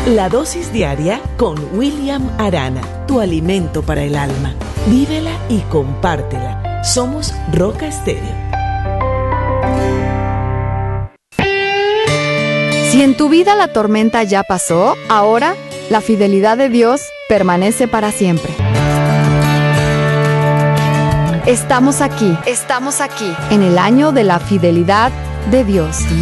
La dosis diaria con William Arana, tu alimento para el alma. Vívela y compártela. Somos Roca Estéreo. Si en tu vida la tormenta ya pasó, ahora la fidelidad de Dios permanece para siempre. Estamos aquí, en el año de la fidelidad de Dios.